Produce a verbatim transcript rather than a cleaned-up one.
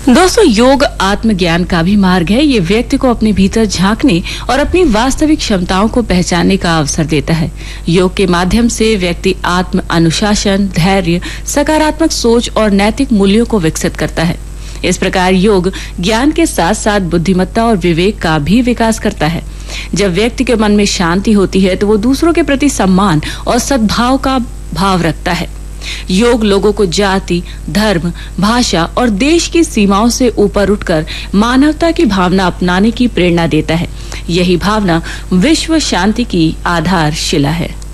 दोस्तों, योग आत्मज्ञान का भी मार्ग है। ये व्यक्ति को अपने भीतर झांकने और अपनी वास्तविक क्षमताओं को पहचानने का अवसर देता है। योग के माध्यम से व्यक्ति आत्म अनुशासन, धैर्य, सकारात्मक सोच और नैतिक मूल्यों को विकसित करता है। इस प्रकार योग ज्ञान के साथ साथ बुद्धिमत्ता और विवेक का भी विकास करता है। जब व्यक्ति के मन में शांति होती है तो वो दूसरों के प्रति सम्मान और सद्भाव का भाव रखता है। योग लोगों को जाति, धर्म, भाषा और देश की सीमाओं से ऊपर उठकर मानवता की भावना अपनाने की प्रेरणा देता है। यही भावना विश्व शांति की आधारशिला है।